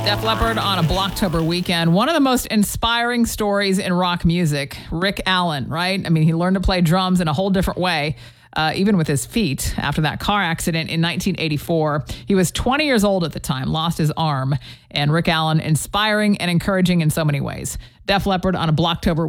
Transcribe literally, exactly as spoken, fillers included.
Def Leppard on a Blocktober weekend. One of the most inspiring stories in rock music, Rick Allen, right? I mean, he learned to play drums in a whole different way, uh, even with his feet, after that car accident in nineteen eighty-four. He was twenty years old at the time, lost his arm. And Rick Allen, inspiring and encouraging in so many ways. Def Leppard on a Blocktober